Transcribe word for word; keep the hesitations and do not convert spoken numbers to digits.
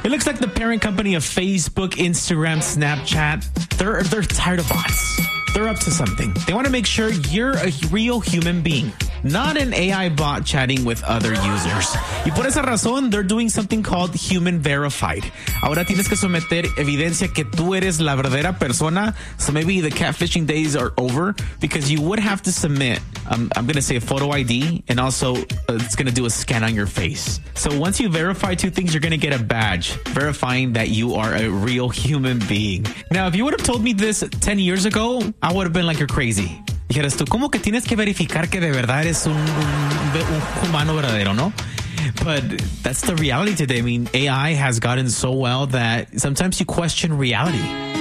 It looks like the parent company of Facebook, Instagram, Snapchat, they're, they're tired of bots. They're up to something. They want to make sure you're a real human being, not an A I bot chatting with other users. Y por esa razón, they're doing something called Human Verified. Ahora tienes que someter evidencia que tú eres la verdadera persona. So maybe the catfishing days are over because you would have to submit, um, I'm going to say a photo I D, and also uh, it's going to do a scan on your face. So once you verify two things, you're going to get a badge verifying that you are a real human being. Now, if you would have told me this ten years ago, I would have been like, you're crazy. Dijeras tú, ¿cómo que tienes que verificar que de verdad eres un, un, un humano verdadero, no? But that's the reality today. I mean, A I has gotten so well that sometimes you question reality.